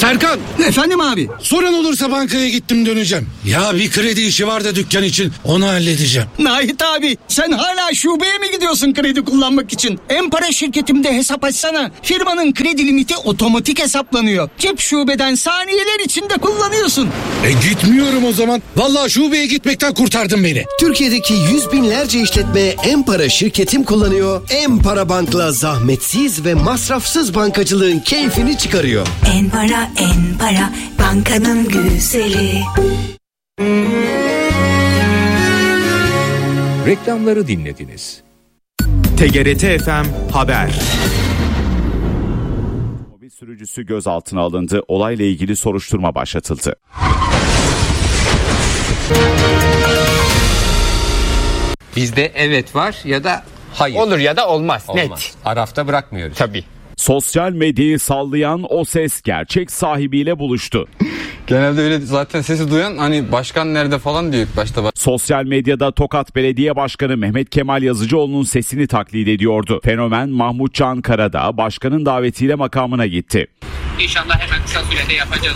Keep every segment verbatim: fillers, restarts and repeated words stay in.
Erkan! Efendim abi? Sorun olursa bankaya gittim döneceğim. Ya bir kredi işi var da dükkan için, onu halledeceğim. Nahit abi, sen hala şubeye mi gidiyorsun kredi kullanmak için? En-Para şirketimde hesap açsana. Firmanın kredi limiti otomatik hesaplanıyor. Cep şubeden saniyeler içinde kullanıyorsun. E gitmiyorum o zaman. Vallahi şubeye gitmekten kurtardın beni. Türkiye'deki yüz binlerce işletme En-Para şirketim kullanıyor. En-Para Bank'la zahmetsiz ve masrafsız bankacılığın keyfini çıkarıyor. En-Para, En-Para, bankanın güzeli. Reklamları dinlediniz. T G R T F M Haber. Mobil sürücüsü gözaltına alındı. Olayla ilgili soruşturma başlatıldı. Bizde evet var ya da hayır. Olur ya da olmaz. Olmaz. Net. Arafta bırakmıyoruz. Tabii. Sosyal medyayı sallayan O Ses gerçek sahibiyle buluştu. Genelde öyle zaten sesi duyan hani başkan nerede falan diyor ilk başta. Sosyal medyada Tokat Belediye Başkanı Mehmet Kemal Yazıcıoğlu'nun sesini taklit ediyordu. Fenomen Mahmut Can Karadağ başkanın davetiyle makamına gitti. İnşallah hemen kısa sürede yapacağız.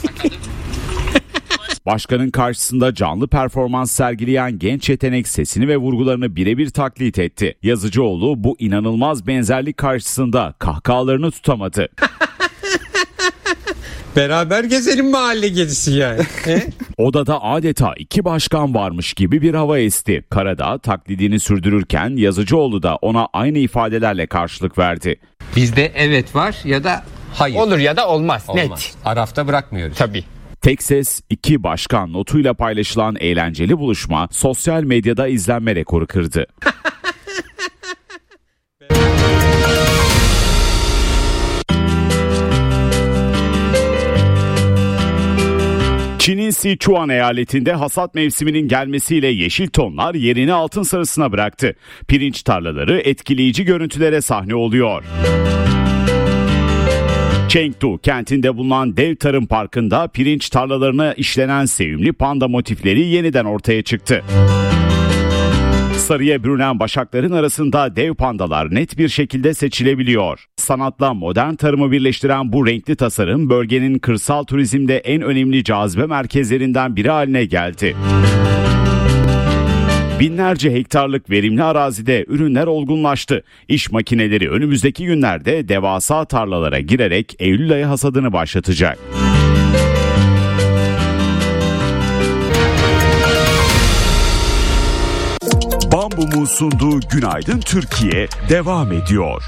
Başkanın karşısında canlı performans sergileyen genç yetenek sesini ve vurgularını birebir taklit etti. Yazıcıoğlu bu inanılmaz benzerlik karşısında kahkahalarını tutamadı. Beraber gezelim mahalle gezisi yani. Odada adeta iki başkan varmış gibi bir hava esti. Karadağ taklidini sürdürürken Yazıcıoğlu da ona aynı ifadelerle karşılık verdi. Bizde evet var ya da hayır. Olur ya da olmaz. Olmaz. Net. Arafta bırakmıyoruz. Tabii. Tek ses iki başkan notuyla paylaşılan eğlenceli buluşma sosyal medyada izlenme rekoru kırdı. Çin'in Sichuan eyaletinde hasat mevsiminin gelmesiyle yeşil tonlar yerini altın sarısına bıraktı. Pirinç tarlaları etkileyici görüntülere sahne oluyor. Chengdu kentinde bulunan dev tarım parkında pirinç tarlalarına işlenen sevimli panda motifleri yeniden ortaya çıktı. Sarıya bürünen başakların arasında dev pandalar net bir şekilde seçilebiliyor. Sanatla modern tarımı birleştiren bu renkli tasarım bölgenin kırsal turizmde en önemli cazibe merkezlerinden biri haline geldi. Binlerce hektarlık verimli arazide ürünler olgunlaştı. İş makineleri önümüzdeki günlerde devasa tarlalara girerek Eylül ayı hasadını başlatacak. Bambum'un sunduğu Günaydın Türkiye devam ediyor.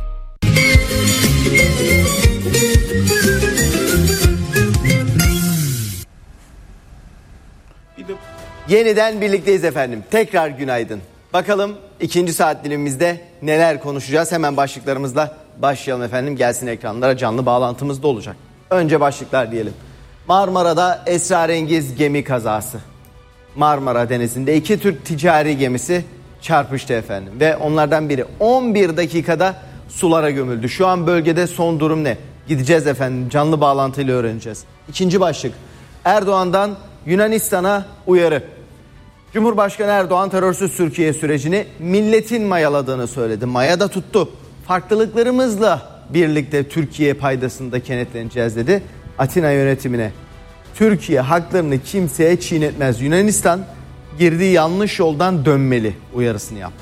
Yeniden birlikteyiz efendim. Tekrar günaydın. Bakalım ikinci saat dilimimizde neler konuşacağız? Hemen başlıklarımızla başlayalım efendim. Gelsin ekranlara, canlı bağlantımız da olacak. Önce başlıklar diyelim. Marmara'da esrarengiz gemi kazası. Marmara Denizi'nde iki Türk ticari gemisi çarpıştı efendim. Ve onlardan biri on bir dakikada sulara gömüldü. Şu an bölgede son durum ne? Gideceğiz efendim, canlı bağlantıyla öğreneceğiz. İkinci başlık. Erdoğan'dan Yunanistan'a uyarı. Cumhurbaşkanı Erdoğan terörsüz Türkiye sürecini milletin mayaladığını söyledi. Maya da tuttu. Farklılıklarımızla birlikte Türkiye paydasında kenetleneceğiz dedi. Atina yönetimine Türkiye haklarını kimseye çiğnetmez, Yunanistan girdiği yanlış yoldan dönmeli uyarısını yaptı.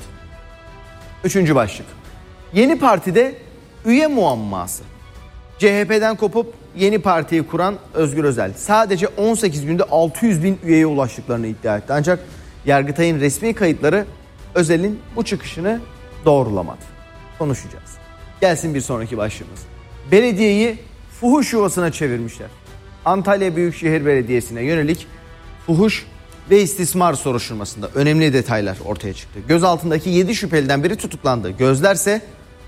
Üçüncü başlık. Yeni partide üye muamması. C H P'den kopup yeni partiyi kuran Özgür Özel sadece on sekiz günde altı yüz bin üyeye ulaştıklarını iddia etti. Ancak Yargıtay'ın resmi kayıtları Özel'in bu çıkışını doğrulamadı. Konuşacağız. Gelsin bir sonraki başlığımız. Belediyeyi fuhuş yuvasına çevirmişler. Antalya Büyükşehir Belediyesi'ne yönelik fuhuş ve istismar soruşturmasında önemli detaylar ortaya çıktı. Gözaltındaki yedi şüpheliden biri tutuklandı. Gözlerse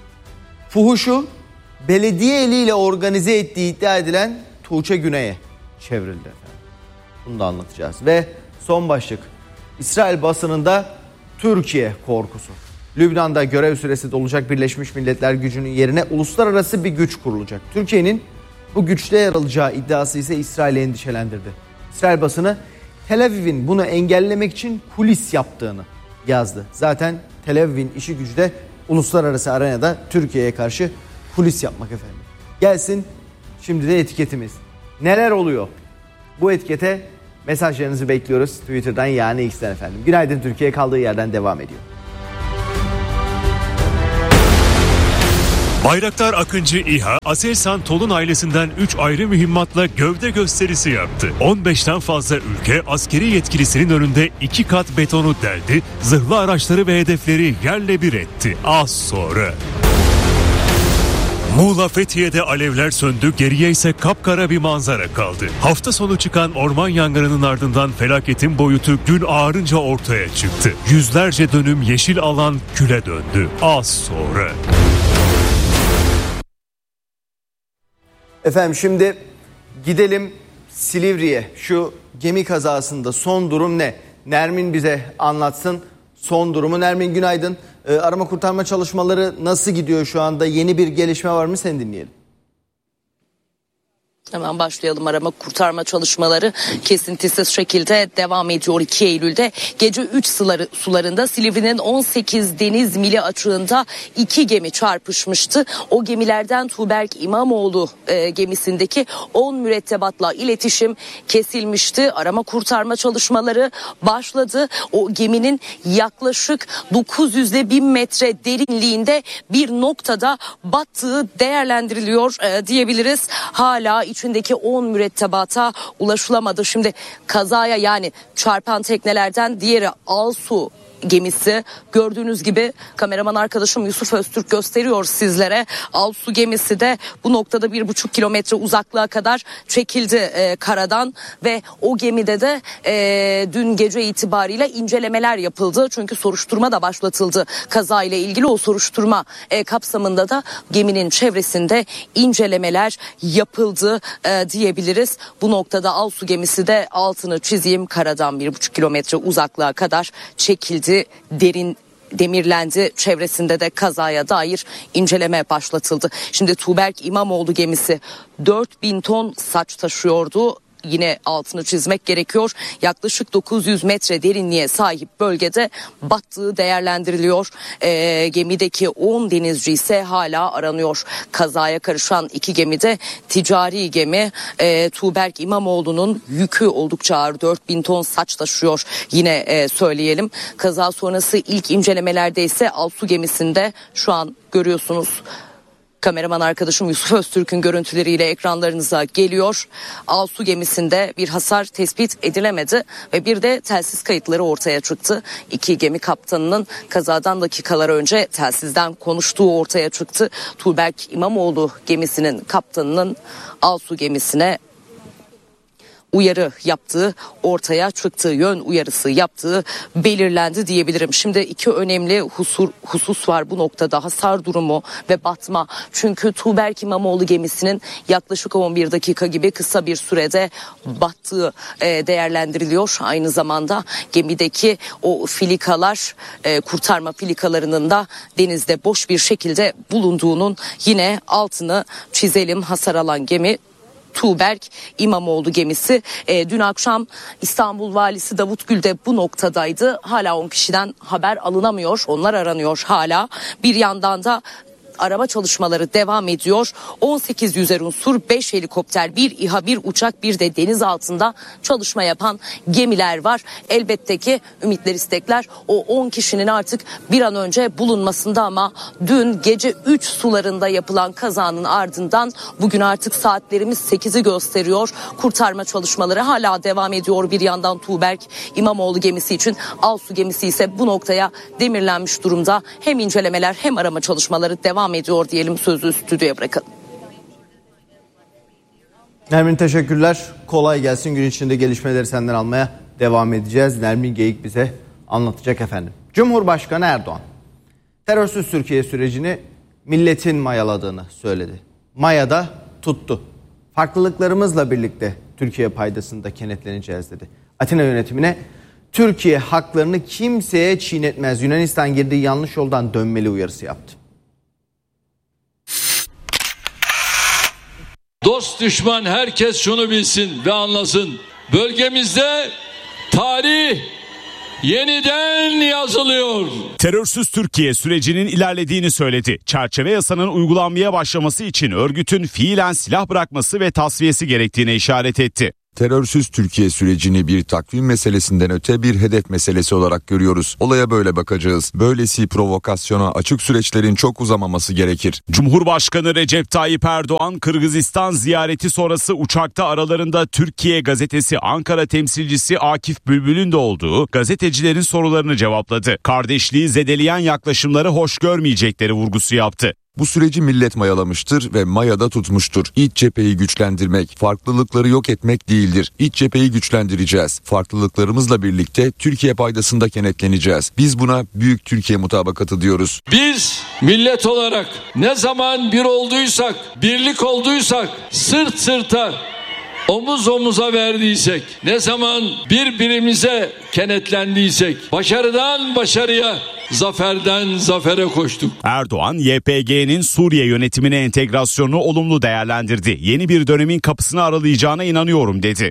fuhuşu belediye eliyle organize ettiği iddia edilen Tuğçe Güney'e çevrildi efendim. Bunu da anlatacağız. Ve son başlık. İsrail basınında Türkiye korkusu. Lübnan'da görev süresi dolacak Birleşmiş Milletler gücünün yerine uluslararası bir güç kurulacak. Türkiye'nin bu güçte yer alacağı iddiası ise İsrail'i endişelendirdi. İsrail basını Tel Aviv'in bunu engellemek için kulis yaptığını yazdı. Zaten Tel Aviv'in işi gücü de uluslararası arenada Türkiye'ye karşı kulis yapmak efendim. Gelsin Şimdi de etiketimiz. Neler oluyor? Bu etikete mesajlarınızı bekliyoruz. Twitter'dan yani X'ten efendim. Günaydın Türkiye kaldığı yerden devam ediyor. Bayraktar Akıncı İHA, Aselsan Tolun ailesinden üç ayrı mühimmatla gövde gösterisi yaptı. on beşten fazla ülke askeri yetkilisinin önünde iki kat betonu deldi, zırhlı araçları ve hedefleri yerle bir etti. Az sonra... Muğla Fethiye'de alevler söndü, geriye ise kapkara bir manzara kaldı. Hafta sonu çıkan orman yangınının ardından felaketin boyutu gün ağarınca ortaya çıktı. Yüzlerce dönüm yeşil alan küle döndü. Az sonra... Efendim şimdi gidelim Silivri'ye. Şu gemi kazasında son durum ne? Nermin bize anlatsın son durumu. Nermin günaydın. Ee, arama kurtarma çalışmaları nasıl gidiyor şu anda? Yeni bir gelişme var mı? Seni dinleyelim. Hemen başlayalım. Arama kurtarma çalışmaları kesintisiz şekilde devam ediyor. iki Eylül'de gece üç suları, sularında Silivri'nin on sekiz deniz mili açığında iki gemi çarpışmıştı. O gemilerden Tuğberk İmamoğlu e, gemisindeki on mürettebatla iletişim kesilmişti. Arama kurtarma çalışmaları başladı. O geminin yaklaşık dokuz yüzle bin metre derinliğinde bir noktada battığı değerlendiriliyor e, diyebiliriz. Hala içindeki on mürettebata ulaşılamadı. Şimdi kazaya yani çarpan teknelerden diğeri Alsu gemisi. Gördüğünüz gibi kameraman arkadaşım Yusuf Öztürk gösteriyor sizlere. Alsu gemisi de bu noktada bir buçuk kilometre uzaklığa kadar çekildi e, karadan ve o gemide de e, dün gece itibariyle incelemeler yapıldı. Çünkü soruşturma da başlatıldı kazayla ilgili. O soruşturma e, kapsamında da geminin çevresinde incelemeler yapıldı e, diyebiliriz. Bu noktada Alsu gemisi de altını çizeyim karadan bir buçuk kilometre uzaklığa kadar çekildi. Derin demirlendi. Çevresinde de kazaya dair inceleme başlatıldı. Şimdi Tuğberk İmamoğlu gemisi dört bin ton saç taşıyordu. Yine altını çizmek gerekiyor. Yaklaşık dokuz yüz metre derinliğe sahip bölgede battığı değerlendiriliyor. E, gemideki on denizci ise hala aranıyor. Kazaya karışan iki gemi de ticari gemi. E, Tuğberk İmamoğlu'nun yükü oldukça ağır, dört bin ton saç taşıyor. Yine e, söyleyelim. Kaza sonrası ilk incelemelerde ise Alsu gemisinde şu an görüyorsunuz. Kameraman arkadaşım Yusuf Öztürk'ün görüntüleriyle ekranlarınıza geliyor. Alsu gemisinde bir hasar tespit edilemedi ve bir de telsiz kayıtları ortaya çıktı. İki gemi kaptanının kazadan dakikalar önce telsizden konuştuğu ortaya çıktı. Tuğberk İmamoğlu gemisinin kaptanının Alsu gemisine uyarı yaptığı ortaya çıktığı, yön uyarısı yaptığı belirlendi diyebilirim. Şimdi iki önemli husur, husus var bu noktada: hasar durumu ve batma. Çünkü Tuğberk İmamoğlu gemisinin yaklaşık on bir dakika gibi kısa bir sürede battığı e, değerlendiriliyor. Aynı zamanda gemideki o filikalar, e, kurtarma filikalarının da denizde boş bir şekilde bulunduğunun yine altını çizelim. Hasar alan gemi Tuğberk İmamoğlu gemisi. E, dün akşam İstanbul Valisi Davut Gül de bu noktadaydı. Hala on kişiden haber alınamıyor. Onlar aranıyor hala. Bir yandan da arama çalışmaları devam ediyor. on sekiz yüzer unsur, beş helikopter, bir İHA, bir uçak, bir de deniz altında çalışma yapan gemiler var. Elbette ki ümitler, istekler o on kişinin artık bir an önce bulunmasında, ama dün gece üç sularında yapılan kazanın ardından bugün artık saatlerimiz sekizi gösteriyor. Kurtarma çalışmaları hala devam ediyor. Bir yandan Tuğberk İmamoğlu gemisi için, Alsu gemisi ise bu noktaya demirlenmiş durumda. Hem incelemeler hem arama çalışmaları devam ediyor diyelim, sözü stüdyoya bırakalım. Nermin teşekkürler. Kolay gelsin. Gün içinde gelişmeleri senden almaya devam edeceğiz. Nermin Geyik bize anlatacak efendim. Cumhurbaşkanı Erdoğan terörsüz Türkiye sürecini milletin mayaladığını söyledi. Mayada tuttu. Farklılıklarımızla birlikte Türkiye paydasında kenetleneceğiz dedi. Atina yönetimine Türkiye haklarını kimseye çiğnetmez, Yunanistan girdiği yanlış yoldan dönmeli uyarısı yaptı. Dost düşman herkes şunu bilsin ve anlasın: bölgemizde tarih yeniden yazılıyor. Terörsüz Türkiye sürecinin ilerlediğini söyledi. Çerçeve yasanın uygulanmaya başlaması için örgütün fiilen silah bırakması ve tasfiyesi gerektiğine işaret etti. Terörsüz Türkiye sürecini bir takvim meselesinden öte bir hedef meselesi olarak görüyoruz. Olaya böyle bakacağız. Böylesi provokasyona açık süreçlerin çok uzamaması gerekir. Cumhurbaşkanı Recep Tayyip Erdoğan, Kırgızistan ziyareti sonrası uçakta aralarında Türkiye Gazetesi Ankara temsilcisi Akif Bülbül'ün de olduğu gazetecilerin sorularını cevapladı. Kardeşliği zedeleyen yaklaşımları hoş görmeyecekleri vurgusu yaptı. Bu süreci millet mayalamıştır ve mayada tutmuştur. İç cepheyi güçlendirmek, farklılıkları yok etmek değildir. İç cepheyi güçlendireceğiz. Farklılıklarımızla birlikte Türkiye paydasında kenetleneceğiz. Biz buna Büyük Türkiye mutabakatı diyoruz. Biz millet olarak ne zaman bir olduysak, birlik olduysak, sırt sırta, omuz omuza verdiysek, ne zaman birbirimize kenetlendiysek, başarıdan başarıya, zaferden zafere koştuk. Erdoğan, Y P G'nin Suriye yönetimine entegrasyonunu olumlu değerlendirdi. Yeni bir dönemin kapısını aralayacağına inanıyorum dedi.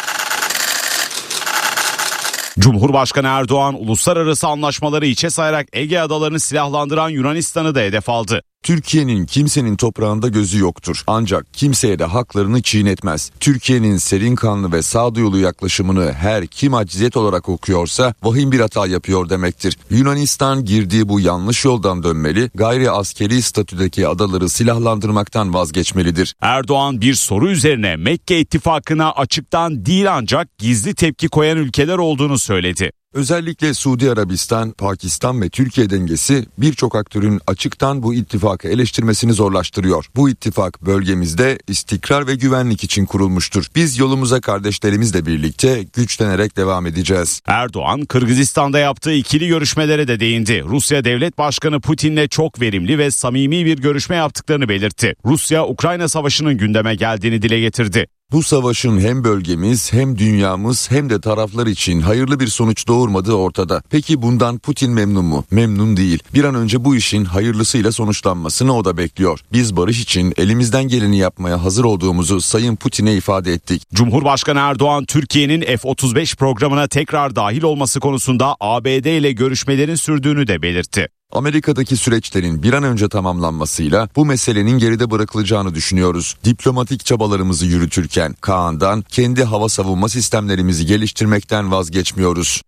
Cumhurbaşkanı Erdoğan, uluslararası anlaşmaları içe sayarak Ege adalarını silahlandıran Yunanistan'ı da hedef aldı. Türkiye'nin kimsenin toprağında gözü yoktur. Ancak kimseye de haklarını çiğnetmez. Türkiye'nin serin kanlı ve sağduyulu yaklaşımını her kim acziyet olarak okuyorsa vahim bir hata yapıyor demektir. Yunanistan girdiği bu yanlış yoldan dönmeli, gayri askeri statüdeki adaları silahlandırmaktan vazgeçmelidir. Erdoğan bir soru üzerine Mekke ittifakına açıktan değil ancak gizli tepki koyan ülkeler olduğunu söyledi. Özellikle Suudi Arabistan, Pakistan ve Türkiye dengesi birçok aktörün açıktan bu ittifakı eleştirmesini zorlaştırıyor. Bu ittifak bölgemizde istikrar ve güvenlik için kurulmuştur. Biz yolumuza kardeşlerimizle birlikte güçlenerek devam edeceğiz. Erdoğan, Kırgızistan'da yaptığı ikili görüşmelere de değindi. Rusya Devlet Başkanı Putin'le çok verimli ve samimi bir görüşme yaptıklarını belirtti. Rusya, Ukrayna Savaşı'nın gündeme geldiğini dile getirdi. Bu savaşın hem bölgemiz hem dünyamız hem de taraflar için hayırlı bir sonuç doğurmadığı ortada. Peki bundan Putin memnun mu? Memnun değil. Bir an önce bu işin hayırlısıyla sonuçlanmasını o da bekliyor. Biz barış için elimizden geleni yapmaya hazır olduğumuzu Sayın Putin'e ifade ettik. Cumhurbaşkanı Erdoğan, Türkiye'nin F otuz beş programına tekrar dahil olması konusunda A B D ile görüşmelerin sürdüğünü de belirtti. Amerika'daki süreçlerin bir an önce tamamlanmasıyla bu meselenin geride bırakılacağını düşünüyoruz. Diplomatik çabalarımızı yürütürken Kaan'dan kendi hava savunma sistemlerimizi geliştirmekten vazgeçmiyoruz.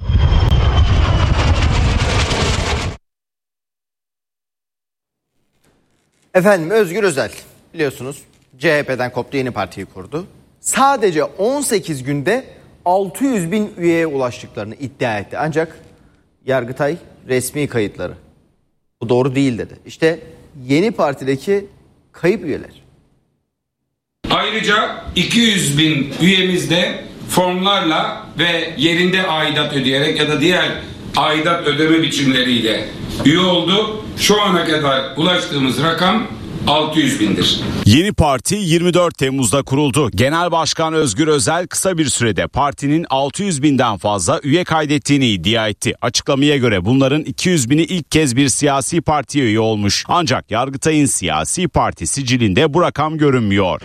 Efendim Özgür Özel biliyorsunuz C H P'den koptu, yeni partiyi kurdu. Sadece on sekiz günde altı yüz bin üyeye ulaştıklarını iddia etti. Ancak Yargıtay resmi kayıtları bu doğru değil dedi. İşte yeni partideki kayıp üyeler. Ayrıca iki yüz bin üyemiz de formlarla ve yerinde aidat ödeyerek ya da diğer aidat ödeme biçimleriyle üye oldu. Şu ana kadar ulaştığımız rakam altı yüz bindir. Yeni parti yirmi dört Temmuz'da kuruldu. Genel Başkan Özgür Özel kısa bir sürede partinin altı yüz binden fazla üye kaydettiğini iddia etti. Açıklamaya göre bunların iki yüz bini ilk kez bir siyasi partiye üye olmuş. Ancak Yargıtay'ın siyasi parti sicilinde bu rakam görünmüyor.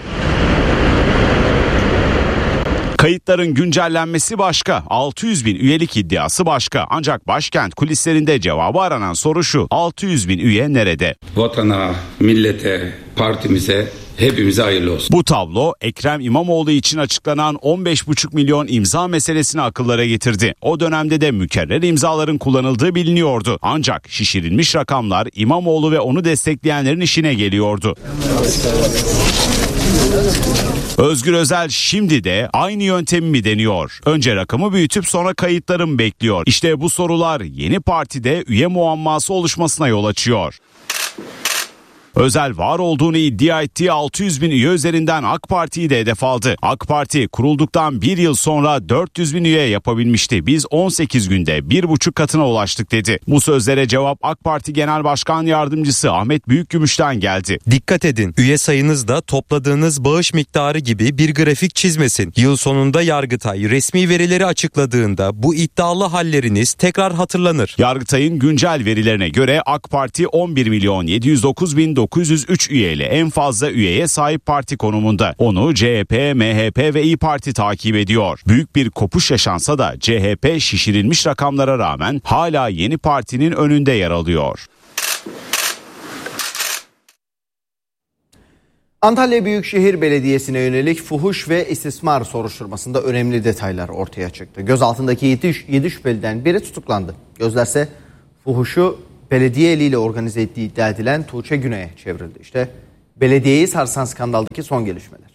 Kayıtların güncellenmesi başka, altı yüz bin üyelik iddiası başka. Ancak başkent kulislerinde cevabı aranan soru şu: altı yüz bin üye nerede? Vatana, millete, partimize, hepimize hayırlı olsun. Bu tablo Ekrem İmamoğlu için açıklanan on beş buçuk milyon imza meselesini akıllara getirdi. O dönemde de mükerrer imzaların kullanıldığı biliniyordu. Ancak şişirilmiş rakamlar İmamoğlu ve onu destekleyenlerin işine geliyordu. Özgür Özel şimdi de aynı yöntemi mi deniyor? Önce rakamı büyütüp sonra kayıtları mı bekliyor? İşte bu sorular yeni partide üye muamması oluşmasına yol açıyor. Özel var olduğunu iddia ettiği altı yüz bin üye üzerinden AK Parti'yi de hedef aldı. AK Parti kurulduktan bir yıl sonra dört yüz bin üye yapabilmişti. Biz on sekiz günde bir buçuk katına ulaştık dedi. Bu sözlere cevap AK Parti Genel Başkan Yardımcısı Ahmet Büyükgümüş'ten geldi. Dikkat edin, üye sayınız da topladığınız bağış miktarı gibi bir grafik çizmesin. Yıl sonunda Yargıtay resmi verileri açıkladığında bu iddialı halleriniz tekrar hatırlanır. Yargıtay'ın güncel verilerine göre AK Parti on bir milyon yedi yüz dokuz bin dokuz dokuz yüz üç üyeli en fazla üyeye sahip parti konumunda. Onu C H P, M H P ve İYİ Parti takip ediyor. Büyük bir kopuş yaşansa da C H P şişirilmiş rakamlara rağmen hala Yeni Parti'nin önünde yer alıyor. Antalya Büyükşehir Belediyesi'ne yönelik fuhuş ve istismar soruşturmasında önemli detaylar ortaya çıktı. Gözaltındaki yedi şüpheliden biri tutuklandı. Gözlerse fuhuşu belediye eliyle organize ettiği iddia edilen Tuğçe Güney'e çevrildi. İşte belediyeyi sarsan skandaldaki son gelişmeler.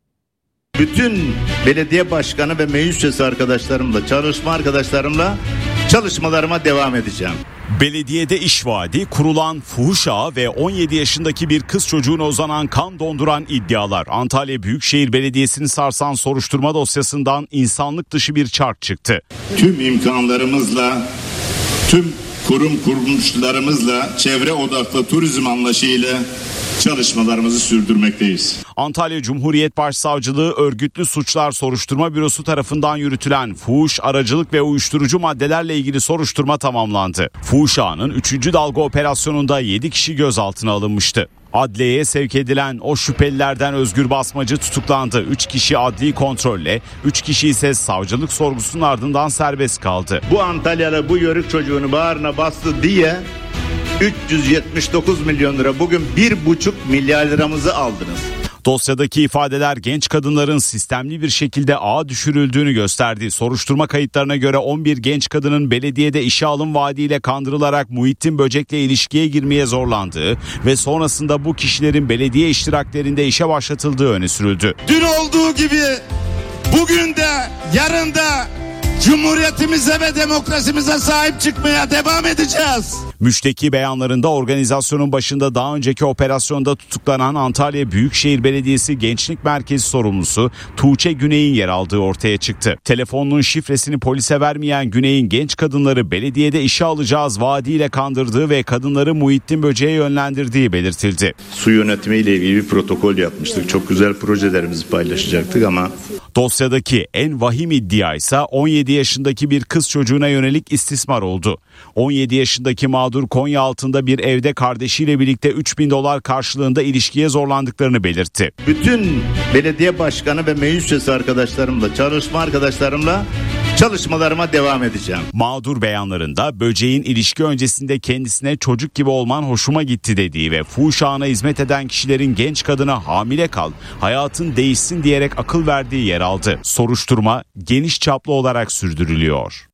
Bütün belediye başkanı ve meclis üyesi arkadaşlarımla, çalışma arkadaşlarımla çalışmalarıma devam edeceğim. Belediyede iş vaadi, kurulan fuhuş ağı ve on yedi yaşındaki bir kız çocuğuna uzanan kan donduran iddialar. Antalya Büyükşehir Belediyesi'ni sarsan soruşturma dosyasından insanlık dışı bir çark çıktı. Tüm imkanlarımızla, tüm kurum kuruluşlarımızla çevre odaklı turizm anlayışıyla çalışmalarımızı sürdürmekteyiz. Antalya Cumhuriyet Başsavcılığı Örgütlü Suçlar Soruşturma Bürosu tarafından yürütülen fuhuş, aracılık ve uyuşturucu maddelerle ilgili soruşturma tamamlandı. Fuhuş ağının üçüncü dalga operasyonunda yedi kişi gözaltına alınmıştı. Adliyeye sevk edilen o şüphelilerden Özgür Basmacı tutuklandı. üç kişi adli kontrolle, üç kişi ise savcılık sorgusunun ardından serbest kaldı. Bu Antalyalı bu yörük çocuğunu bağrına bastı diye üç yüz yetmiş dokuz milyon lira, bugün bir buçuk milyar liramızı aldınız. Dosyadaki ifadeler genç kadınların sistemli bir şekilde ağa düşürüldüğünü gösterdi. Soruşturma kayıtlarına göre on bir genç kadının belediyede işe alım vaadiyle kandırılarak Muhittin Böcek'le ilişkiye girmeye zorlandığı ve sonrasında bu kişilerin belediye iştiraklerinde işe başlatıldığı öne sürüldü. Dün olduğu gibi bugün de yarın da Cumhuriyetimize ve demokrasimize sahip çıkmaya devam edeceğiz. Müşteki beyanlarında organizasyonun başında daha önceki operasyonda tutuklanan Antalya Büyükşehir Belediyesi Gençlik Merkezi sorumlusu Tuğçe Güney'in yer aldığı ortaya çıktı. Telefonunun şifresini polise vermeyen Güney'in genç kadınları belediyede işe alacağız vaadiyle kandırdığı ve kadınları Muhittin Böcek'e yönlendirdiği belirtildi. Su yönetimiyle ilgili bir protokol yapmıştık. Çok güzel projelerimizi paylaşacaktık ama... Dosyadaki en vahim iddia ise on yedi yaşındaki bir kız çocuğuna yönelik istismar oldu. on yedi yaşındaki mağdur Konya altında bir evde kardeşiyle birlikte üç bin dolar karşılığında ilişkiye zorlandıklarını belirtti. Bütün belediye başkanı ve meclis üyesi arkadaşlarımla, çalışma arkadaşlarımla çalışmalarıma devam edeceğim. Mağdur beyanlarında Böcek'in ilişki öncesinde kendisine çocuk gibi olman hoşuma gitti dediği ve fuhuş ağına hizmet eden kişilerin genç kadına hamile kal, hayatın değişsin diyerek akıl verdiği yer aldı. Soruşturma geniş çaplı olarak sürdürülüyor.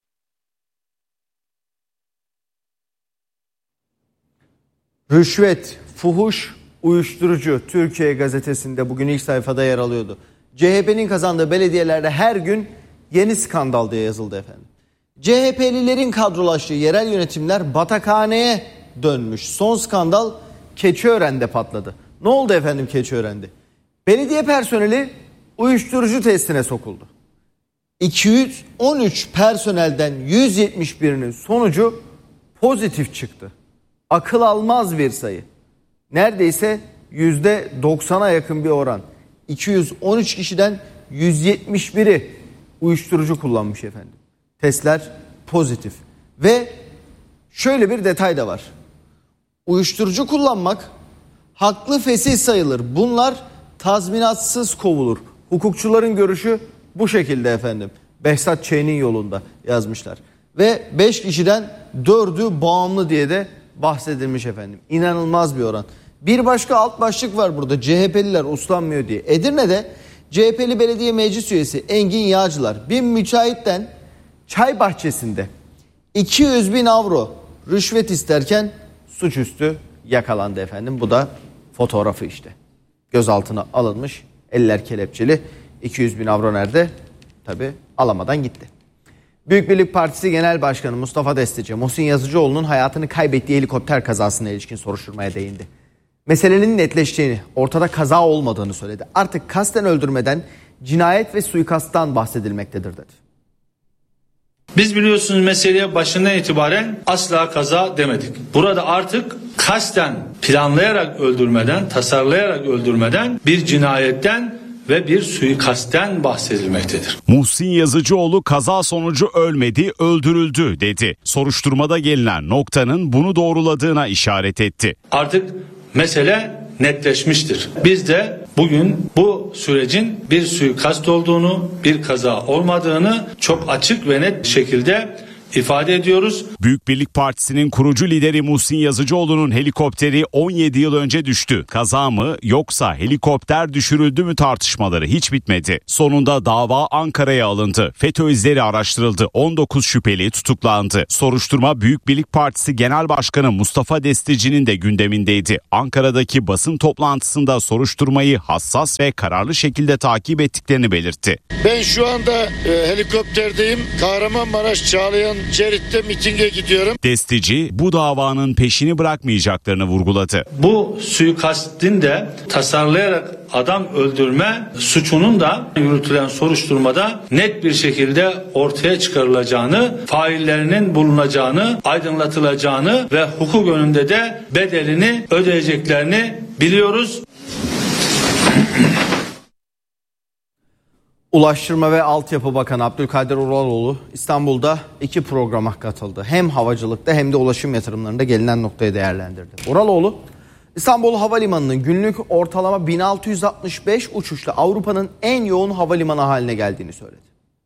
Rüşvet, fuhuş, uyuşturucu Türkiye Gazetesi'nde bugün ilk sayfada yer alıyordu. C H P'nin kazandığı belediyelerde her gün yeni skandal diye yazıldı efendim. C H P'lilerin kadrolaştığı yerel yönetimler batakhaneye dönmüş. Son skandal Keçiören'de patladı. Ne oldu efendim Keçiören'de? Belediye personeli uyuşturucu testine sokuldu. iki yüz on üç personelden yüz yetmiş birinin sonucu pozitif çıktı. Akıl almaz bir sayı. Neredeyse yüzde doksana yakın bir oran. iki yüz on üç kişiden yüz yetmiş biri uyuşturucu kullanmış efendim. Testler pozitif. Ve şöyle bir detay da var. Uyuşturucu kullanmak haklı fesih sayılır. Bunlar tazminatsız kovulur. Hukukçuların görüşü bu şekilde efendim. Behzat Ç'nin yolunda yazmışlar. Ve beş kişiden dördü bağımlı diye de bahsedilmiş efendim. İnanılmaz bir oran. Bir başka alt başlık var burada. C H P'liler uslanmıyor diye. Edirne'de C H P'li belediye meclis üyesi Engin Yağcılar bir müteahhitten çay bahçesinde iki yüz bin avro rüşvet isterken suçüstü yakalandı efendim. Bu da fotoğrafı işte. Gözaltına alınmış, eller kelepçeli. iki yüz bin avro nerede? Tabii alamadan gitti. Büyük Birlik Partisi Genel Başkanı Mustafa Destici, Muhsin Yazıcıoğlu'nun hayatını kaybettiği helikopter kazasına ilişkin soruşturmaya değindi. Meselenin netleştiğini, ortada kaza olmadığını söyledi. Artık kasten öldürmeden cinayet ve suikasttan bahsedilmektedir dedi. Biz biliyorsunuz meseleye başından itibaren asla kaza demedik. Burada artık kasten planlayarak öldürmeden, tasarlayarak öldürmeden bir cinayetten ve bir suikastten bahsedilmektedir. Muhsin Yazıcıoğlu kaza sonucu ölmedi, öldürüldü dedi. Soruşturmada gelinen noktanın bunu doğruladığına işaret etti. Artık mesele netleşmiştir. Biz de bugün bu sürecin bir suikast olduğunu, bir kaza olmadığını çok açık ve net şekilde ifade ediyoruz. Büyük Birlik Partisi'nin kurucu lideri Muhsin Yazıcıoğlu'nun helikopteri on yedi yıl önce düştü. Kaza mı yoksa helikopter düşürüldü mü tartışmaları hiç bitmedi. Sonunda dava Ankara'ya alındı. FETÖ izleri araştırıldı. on dokuz şüpheli tutuklandı. Soruşturma Büyük Birlik Partisi Genel Başkanı Mustafa Destici'nin de gündemindeydi. Ankara'daki basın toplantısında soruşturmayı hassas ve kararlı şekilde takip ettiklerini belirtti. Ben şu anda e, helikopterdeyim. Kahramanmaraş Çağlayan Çerit'te mitinge gidiyorum. Destici bu davanın peşini bırakmayacaklarını vurguladı. Bu suikastin de tasarlayarak adam öldürme suçunun da yürütülen soruşturmada net bir şekilde ortaya çıkarılacağını, faillerinin bulunacağını, aydınlatılacağını ve hukuk önünde de bedelini ödeyeceklerini biliyoruz. Ulaştırma ve Altyapı Bakanı Abdülkadir Uraloğlu İstanbul'da iki programa katıldı. Hem havacılıkta hem de ulaşım yatırımlarında gelinen noktayı değerlendirdi. Uraloğlu, İstanbul Havalimanı'nın günlük ortalama bin altı yüz altmış beş uçuşla Avrupa'nın en yoğun havalimanı haline geldiğini söyledi.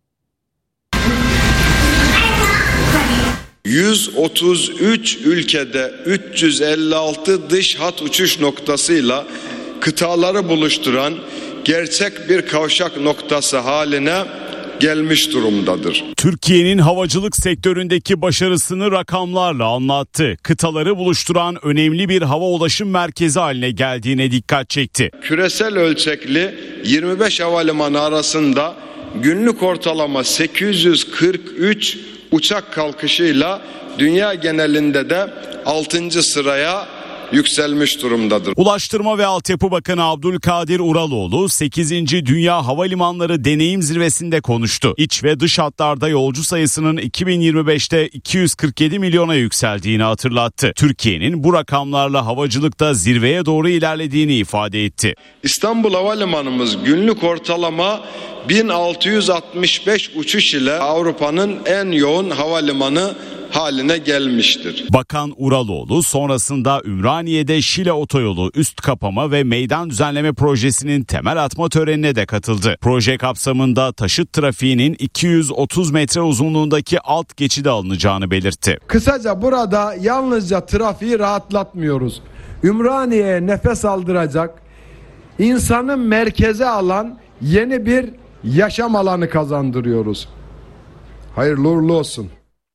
yüz otuz üç ülkede üç yüz elli altı dış hat uçuş noktasıyla kıtaları buluşturan gerçek bir kavşak noktası haline gelmiş durumdadır. Türkiye'nin havacılık sektöründeki başarısını rakamlarla anlattı. Kıtaları buluşturan önemli bir hava ulaşım merkezi haline geldiğine dikkat çekti. Küresel ölçekli yirmi beş havalimanı arasında günlük ortalama sekiz yüz kırk üç uçak kalkışıyla dünya genelinde de altıncı sıraya yükselmiş durumdadır. Ulaştırma ve Altyapı Bakanı Abdülkadir Uraloğlu sekizinci Dünya Havalimanları Deneyim Zirvesi'nde konuştu. İç ve dış hatlarda yolcu sayısının iki bin yirmi beşte iki yüz kırk yedi milyona yükseldiğini hatırlattı. Türkiye'nin bu rakamlarla havacılıkta zirveye doğru ilerlediğini ifade etti. İstanbul Havalimanımız günlük ortalama bin altı yüz altmış beş uçuş ile Avrupa'nın en yoğun havalimanı haline gelmiştir. Bakan Uraloğlu sonrasında Ümraniye'de Şile Otoyolu üst kapama ve meydan düzenleme projesinin temel atma törenine de katıldı. Proje kapsamında taşıt trafiğinin iki yüz otuz metre uzunluğundaki alt geçide alınacağını belirtti. Kısaca burada yalnızca trafiği rahatlatmıyoruz. Ümraniye'ye nefes aldıracak, insanı merkeze alan yeni bir yaşam alanı kazandırıyoruz. Hayırlı uğurlu olsun.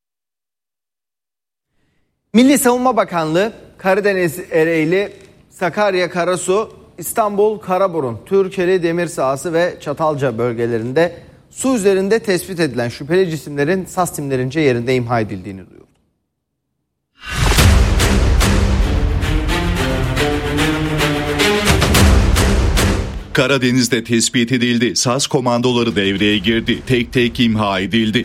Milli Savunma Bakanlığı Karadeniz Ereğli, Sakarya Karasu, İstanbul Karaburun, Türkeli Demir Sahası ve Çatalca bölgelerinde su üzerinde tespit edilen şüpheli cisimlerin S A S timlerince yerinde imha edildiğini duyurdu. Karadeniz'de tespit edildi. S A S komandoları devreye girdi. Tek tek imha edildi.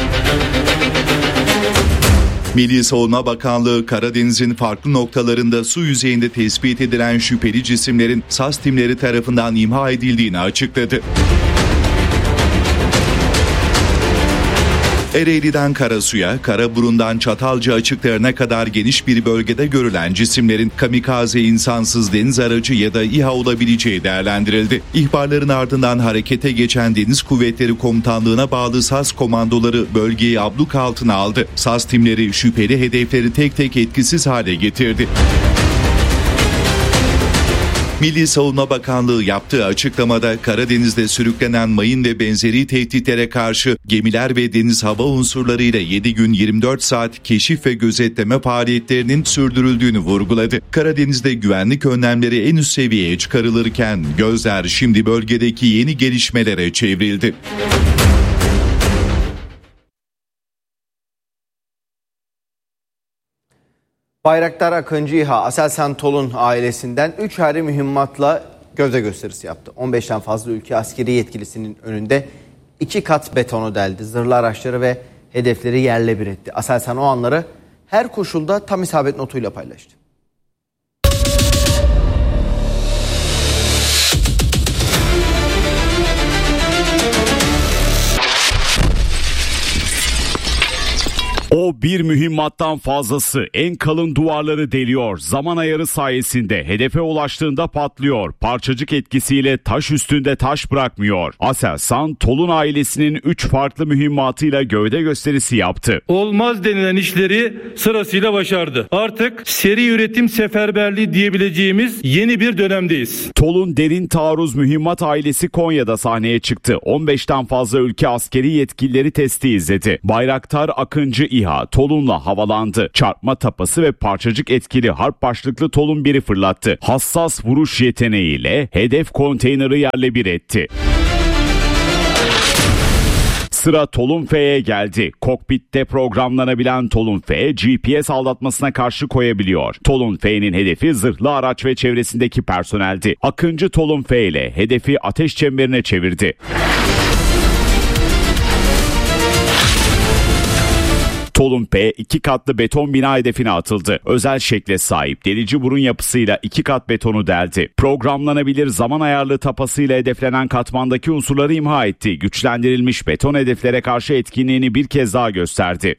Milli Savunma Bakanlığı Karadeniz'in farklı noktalarında su yüzeyinde tespit edilen şüpheli cisimlerin S A S timleri tarafından imha edildiğini açıkladı. Ereğli'den Karasu'ya, Karaburun'dan Çatalca açıklarına kadar geniş bir bölgede görülen cisimlerin kamikaze insansız deniz aracı ya da İHA olabileceği değerlendirildi. İhbarların ardından harekete geçen Deniz Kuvvetleri Komutanlığı'na bağlı S A S komandoları bölgeyi abluk altına aldı. S A S timleri şüpheli hedefleri tek tek etkisiz hale getirdi. Milli Savunma Bakanlığı yaptığı açıklamada Karadeniz'de sürüklenen mayın ve benzeri tehditlere karşı gemiler ve deniz hava unsurlarıyla yedi gün yirmi dört saat keşif ve gözetleme faaliyetlerinin sürdürüldüğünü vurguladı. Karadeniz'de güvenlik önlemleri en üst seviyeye çıkarılırken gözler şimdi bölgedeki yeni gelişmelere çevrildi. Bayraktar Akıncı İHA, Aselsan Tolun ailesinden üç ayrı mühimmatla gövde gösterisi yaptı. on beşten fazla ülke askeri yetkilisinin önünde iki kat betonu deldi. Zırhlı araçları ve hedefleri yerle bir etti. Aselsan o anları her koşulda tam isabet notuyla paylaştı. O O bir mühimmattan fazlası en kalın duvarları deliyor. Zaman ayarı sayesinde hedefe ulaştığında patlıyor. Parçacık etkisiyle taş üstünde taş bırakmıyor. Aselsan, Tolun ailesinin üç farklı mühimmatıyla gövde gösterisi yaptı. Olmaz denilen işleri sırasıyla başardı. Artık seri üretim seferberliği diyebileceğimiz yeni bir dönemdeyiz. Tolun Derin Taarruz Mühimmat ailesi Konya'da sahneye çıktı. on beşten fazla ülke askeri yetkilileri testi izledi. Bayraktar Akıncı İHA Tolun'la havalandı. Çarpma tapası ve parçacık etkili harp başlıklı Tolun biri fırlattı. Hassas vuruş yeteneğiyle hedef konteyneri yerle bir etti. Sıra Tolun F'ye geldi. Kokpitte programlanabilen Tolun F, G P S aldatmasına karşı koyabiliyor. Tolun F'nin hedefi zırhlı araç ve çevresindeki personeldi. Akıncı Tolun F ile hedefi ateş çemberine çevirdi. Tolun P iki katlı beton bina hedefine atıldı. Özel şekle sahip delici burun yapısıyla iki kat betonu deldi. Programlanabilir zaman ayarlı tapasıyla hedeflenen katmandaki unsurları imha etti. Güçlendirilmiş beton hedeflere karşı etkinliğini bir kez daha gösterdi.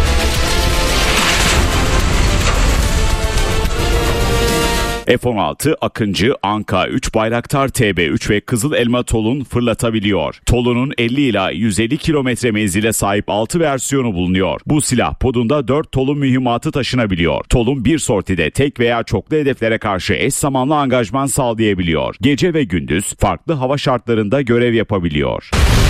F on altı, Akıncı, Anka üç, Bayraktar T B üç ve Kızıl Elma Tolun fırlatabiliyor. Tolun'un elli ila yüz elli kilometre menzile sahip altı versiyonu bulunuyor. Bu silah podunda dört Tolun mühimmatı taşınabiliyor. Tolun bir sortide tek veya çoklu hedeflere karşı eş zamanlı angajman sağlayabiliyor. Gece ve gündüz farklı hava şartlarında görev yapabiliyor.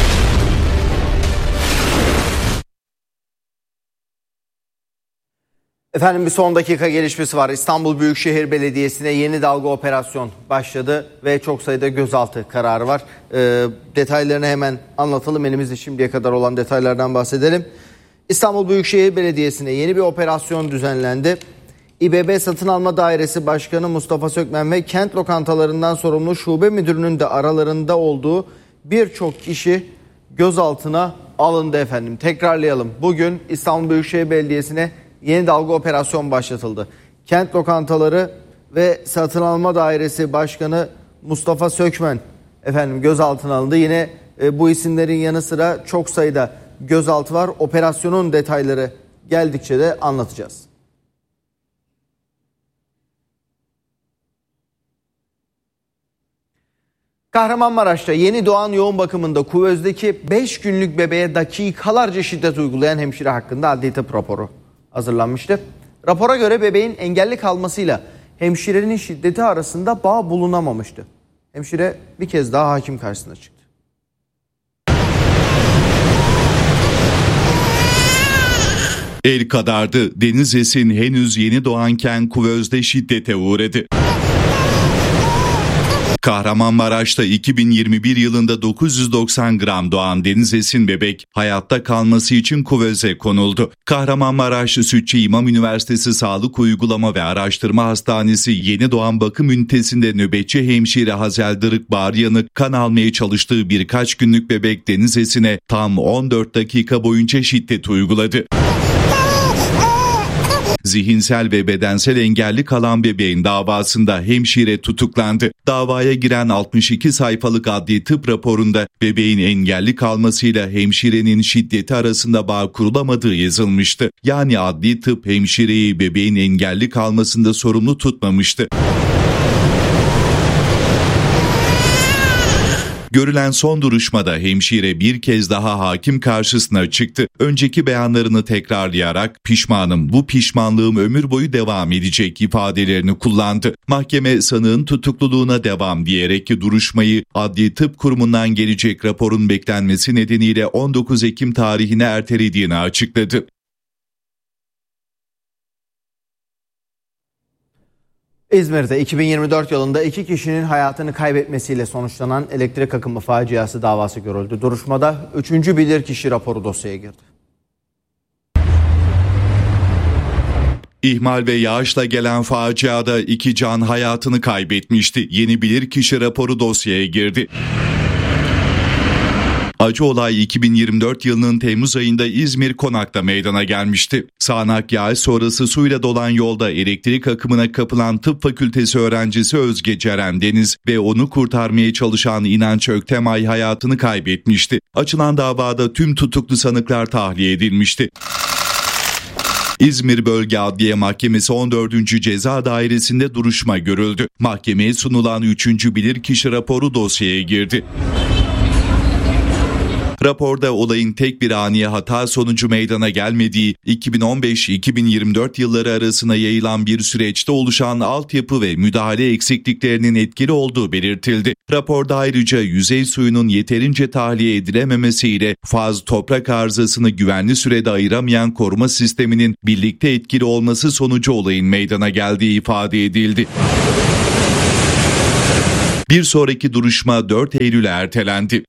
Efendim bir son dakika gelişmesi var. İstanbul Büyükşehir Belediyesi'ne yeni dalga operasyon başladı ve çok sayıda gözaltı kararı var. Ee, detaylarını hemen anlatalım. Elimizde şimdiye kadar olan detaylardan bahsedelim. İstanbul Büyükşehir Belediyesi'ne yeni bir operasyon düzenlendi. İBB Satın Alma Dairesi Başkanı Mustafa Sökmen ve kent lokantalarından sorumlu şube müdürünün de aralarında olduğu birçok kişi gözaltına alındı efendim. Tekrarlayalım. Bugün İstanbul Büyükşehir Belediyesi'ne yeni dalga operasyon başlatıldı. Kent lokantaları ve Satın Alma Dairesi Başkanı Mustafa Sökmen efendim gözaltına alındı. Yine e, bu isimlerin yanı sıra çok sayıda gözaltı var. Operasyonun detayları geldikçe de anlatacağız. Kahramanmaraş'ta yeni doğan yoğun bakımında kuvözdeki beş günlük bebeğe dakikalarca şiddet uygulayan hemşire hakkında adli tıp raporu hazırlanmıştı. Rapora göre bebeğin engelli kalmasıyla hemşirenin şiddeti arasında bağ bulunamamıştı. Hemşire bir kez daha hakim karşısına çıktı. El kadardı. Deniz Esin henüz yeni doğanken kuvözde şiddete uğradı. Kahramanmaraş'ta iki bin yirmi bir yılında dokuz yüz doksan gram doğan Deniz Esin bebek hayatta kalması için kuvöze konuldu. Kahramanmaraş Sütçü İmam Üniversitesi Sağlık Uygulama ve Araştırma Hastanesi Yeni Doğan Bakım Ünitesi'nde nöbetçi hemşire Hazel Dırık Bağıryanık kan almaya çalıştığı birkaç günlük bebek Deniz Esin'e tam on dört dakika boyunca şiddet uyguladı. Zihinsel ve bedensel engelli kalan bebeğin davasında hemşire tutuklandı. Davaya giren altmış iki sayfalık adli tıp raporunda bebeğin engelli kalmasıyla hemşirenin şiddeti arasında bağ kurulamadığı yazılmıştı. Yani adli tıp hemşireyi bebeğin engelli kalmasında sorumlu tutmamıştı. Görülen son duruşmada hemşire bir kez daha hakim karşısına çıktı. Önceki beyanlarını tekrarlayarak pişmanım, bu pişmanlığım ömür boyu devam edecek ifadelerini kullandı. Mahkeme sanığın tutukluluğuna devam diyerek duruşmayı Adli Tıp Kurumu'ndan gelecek raporun beklenmesi nedeniyle on dokuz Ekim tarihine ertelediğini açıkladı. İzmir'de iki bin yirmi dört yılında iki kişinin hayatını kaybetmesiyle sonuçlanan elektrik akımı faciası davası görüldü. Duruşmada üçüncü bilirkişi raporu dosyaya girdi. İhmal ve yağışla gelen faciada iki can hayatını kaybetmişti. Yeni bilirkişi raporu dosyaya girdi. Acı olay iki bin yirmi dört yılının Temmuz ayında İzmir Konak'ta meydana gelmişti. Sağanak yağış sonrası suyla dolan yolda elektrik akımına kapılan tıp fakültesi öğrencisi Özge Ceren Deniz ve onu kurtarmaya çalışan İnanç Öktemay hayatını kaybetmişti. Açılan davada tüm tutuklu sanıklar tahliye edilmişti. İzmir Bölge Adliye Mahkemesi on dördüncü Ceza Dairesi'nde duruşma görüldü. Mahkemeye sunulan üçüncü bilirkişi raporu dosyaya girdi. Raporda olayın tek bir ani hata sonucu meydana gelmediği, iki bin on beş iki bin yirmi dört yılları arasında yayılan bir süreçte oluşan altyapı ve müdahale eksikliklerinin etkili olduğu belirtildi. Raporda ayrıca yüzey suyunun yeterince tahliye edilememesiyle faz toprak arızasını güvenli sürede ayıramayan koruma sisteminin birlikte etkili olması sonucu olayın meydana geldiği ifade edildi. Bir sonraki duruşma dört Eylül'e ertelendi.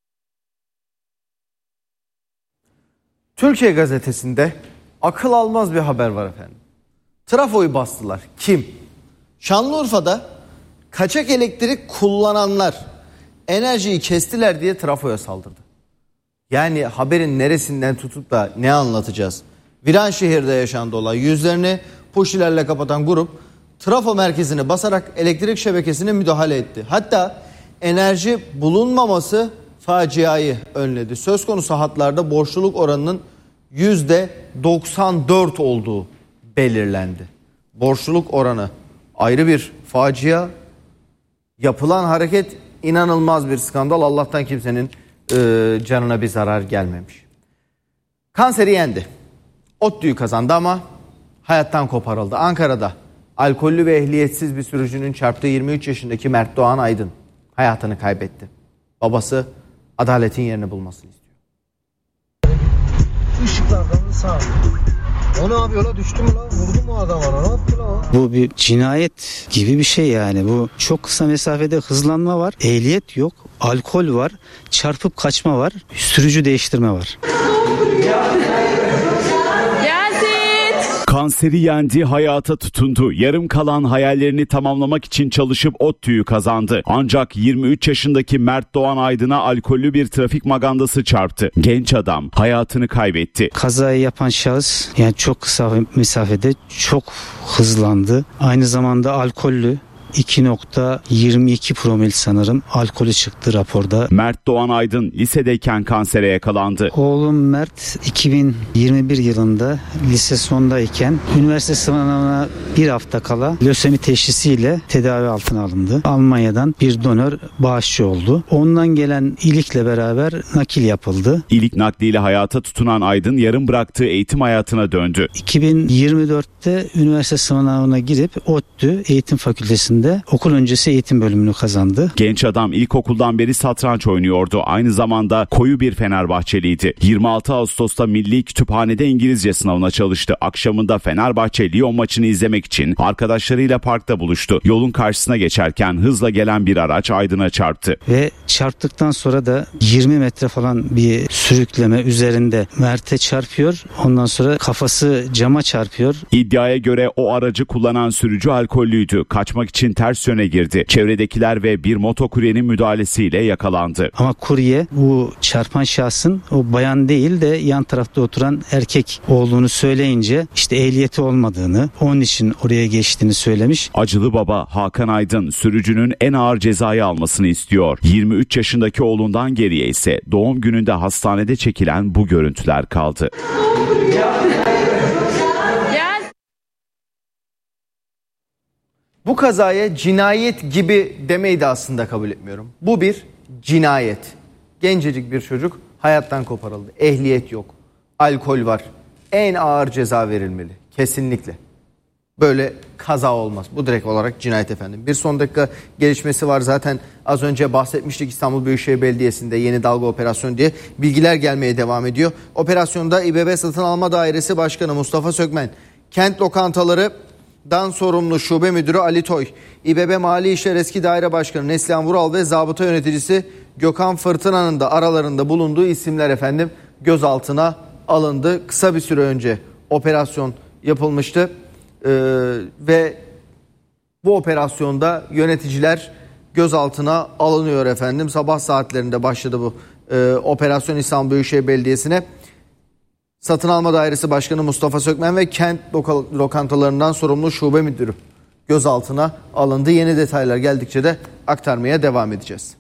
Türkiye Gazetesi'nde akıl almaz bir haber var efendim. Trafoyu bastılar. Kim? Şanlıurfa'da kaçak elektrik kullananlar enerjiyi kestiler diye trafoya saldırdı. Yani haberin neresinden tutup da ne anlatacağız? Viranşehir'de yaşandı olay. Yüzlerini puşilerle kapatan grup trafo merkezine basarak elektrik şebekesine müdahale etti. Hatta enerji bulunmaması faciayı önledi. Söz konusu hatlarda borçluluk oranının yüzde doksan dört olduğu belirlendi. Borçluluk oranı ayrı bir facia. Yapılan hareket inanılmaz bir skandal. Allah'tan kimsenin e, canına bir zarar gelmemiş. Kanseri yendi. ODTÜ'yü kazandı ama hayattan koparıldı. Ankara'da alkollü ve ehliyetsiz bir sürücünün çarptığı yirmi üç yaşındaki Mert Doğan Aydın hayatını kaybetti. Babası adaletin yerini bulmasını istiyor. Işıklardan sağ. O ne yapıyor la, düştü mü la, vurdu mu adam ona, ne yaptı la? Bu bir cinayet gibi bir şey yani. Bu çok kısa mesafede hızlanma var, ehliyet yok, alkol var, çarpıp kaçma var, sürücü değiştirme var. Kanseri yendi, hayata tutundu. Yarım kalan hayallerini tamamlamak için çalışıp ODTÜ'yü kazandı. Ancak yirmi üç yaşındaki Mert Doğan Aydın'a alkollü bir trafik magandası çarptı. Genç adam hayatını kaybetti. Kazayı yapan şahıs yani çok kısa mesafede çok hızlandı. Aynı zamanda alkollü. iki nokta yirmi iki promil sanırım alkolü çıktı raporda. Mert Doğan Aydın lisedeyken kansere yakalandı. Oğlum Mert iki bin yirmi bir yılında lise sondayken üniversite sınavına bir hafta kala lösemi teşhisiyle tedavi altına alındı. Almanya'dan bir donör bağışçı oldu. Ondan gelen ilikle beraber nakil yapıldı. İlik nakliyle hayata tutunan Aydın yarım bıraktığı eğitim hayatına döndü. iki bin yirmi dörtte üniversite sınavına girip ODTÜ Eğitim Fakültesi'nde okul öncesi eğitim bölümünü kazandı. Genç adam ilkokuldan beri satranç oynuyordu. Aynı zamanda koyu bir Fenerbahçeliydi. yirmi altı Ağustos'ta Milli Kütüphane'de İngilizce sınavına çalıştı. Akşamında Fenerbahçe Lyon maçını izlemek için arkadaşlarıyla parkta buluştu. Yolun karşısına geçerken hızla gelen bir araç Aydın'a çarptı. Ve çarptıktan sonra da yirmi metre falan bir sürükleme üzerinde Mert'e çarpıyor. Ondan sonra kafası cama çarpıyor. İddiaya göre o aracı kullanan sürücü alkollüydü. Kaçmak için ters yöne girdi. Çevredekiler ve bir motokuryenin müdahalesiyle yakalandı. Ama kurye bu çarpan şahsın o bayan değil de yan tarafta oturan erkek olduğunu söyleyince işte ehliyeti olmadığını, onun için oraya geçtiğini söylemiş. Acılı baba Hakan Aydın sürücünün en ağır cezayı almasını istiyor. yirmi üç yaşındaki oğlundan geriye ise doğum gününde hastanede çekilen bu görüntüler kaldı. Bu kazaya cinayet gibi demeyi de aslında kabul etmiyorum. Bu bir cinayet. Gencecik bir çocuk hayattan koparıldı. Ehliyet yok. Alkol var. En ağır ceza verilmeli. Kesinlikle. Böyle kaza olmaz. Bu direkt olarak cinayet efendim. Bir son dakika gelişmesi var. Zaten az önce bahsetmiştik, İstanbul Büyükşehir Belediyesi'nde yeni dalga operasyonu diye bilgiler gelmeye devam ediyor. Operasyonda İBB Satın Alma Dairesi Başkanı Mustafa Sökmen, kent lokantaları Dan sorumlu Şube Müdürü Ali Toy, İBB Mali İşler Eski Daire Başkanı Neslihan Vural ve zabıta yöneticisi Gökhan Fırtına'nın da aralarında bulunduğu isimler efendim gözaltına alındı. Kısa bir süre önce operasyon yapılmıştı ee, ve bu operasyonda yöneticiler gözaltına alınıyor efendim. Sabah saatlerinde başladı bu e, operasyon İstanbul Büyükşehir Belediyesi'ne. Satın Alma Dairesi Başkanı Mustafa Sökmen ve kent lokantalarından sorumlu şube müdürü gözaltına alındı. Yeni detaylar geldikçe de aktarmaya devam edeceğiz.